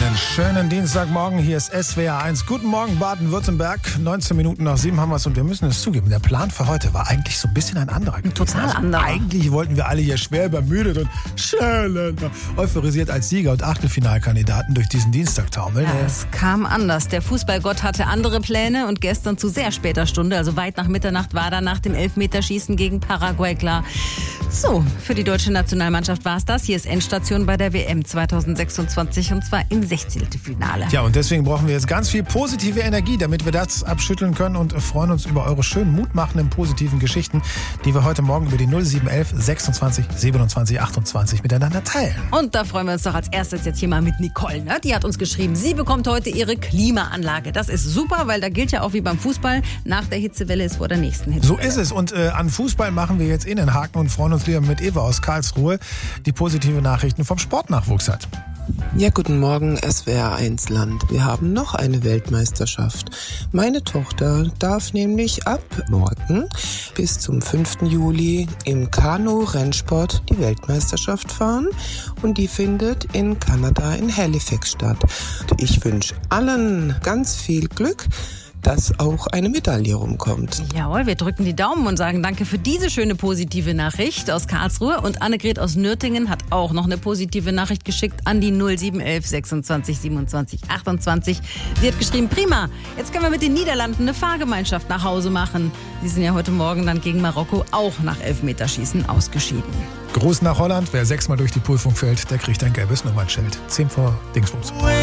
Einen schönen Dienstagmorgen, hier ist SWR 1. Guten Morgen Baden-Württemberg, 19 Minuten nach 7 haben wir es und wir müssen es zugeben, der Plan für heute war eigentlich so ein bisschen ein anderer gewesen. Total anderer. Eigentlich wollten wir alle hier schwer übermüdet und euphorisiert als Sieger und Achtelfinalkandidaten durch diesen Dienstag taumeln. Ja, es kam anders. Der Fußballgott hatte andere Pläne und gestern zu sehr später Stunde, also weit nach Mitternacht, war dann nach dem Elfmeterschießen gegen Paraguay klar. So, für die deutsche Nationalmannschaft war es das. Hier ist Endstation bei der WM 2026 und zwar im 16. Finale. Ja, und deswegen brauchen wir jetzt ganz viel positive Energie, damit wir das abschütteln können und freuen uns über eure schönen, mutmachenden, positiven Geschichten, die wir heute Morgen über die 0711 26 27 28 miteinander teilen. Und da freuen wir uns doch als erstes jetzt hier mal mit Nicole. Ne? Die hat uns geschrieben, sie bekommt heute ihre Klimaanlage. Das ist super, weil da gilt ja auch wie beim Fußball, nach der Hitzewelle ist vor der nächsten Hitzewelle. So ist es. Und an Fußball machen wir jetzt den Haken und freuen uns lieber mit Eva aus Karlsruhe, die positive Nachrichten vom Sportnachwuchs hat. Ja, guten Morgen, SWR 1 Land. Wir haben noch eine Weltmeisterschaft. Meine Tochter darf nämlich ab morgen bis zum 5. Juli im Kanu-Rennsport die Weltmeisterschaft fahren und die findet in Kanada in Halifax statt. Ich wünsche allen ganz viel Glück, dass auch eine Medaille rumkommt. Jawohl, wir drücken die Daumen und sagen danke für diese schöne positive Nachricht aus Karlsruhe. Und Annegret aus Nürtingen hat auch noch eine positive Nachricht geschickt an die 0711 26 27 28. Sie hat geschrieben, prima, jetzt können wir mit den Niederlanden eine Fahrgemeinschaft nach Hause machen. Die sind ja heute Morgen dann gegen Marokko auch nach Elfmeterschießen ausgeschieden. Gruß nach Holland. Wer 6-mal durch die Prüfung fällt, der kriegt ein gelbes Nummernschild. 10 vor Dingsbums.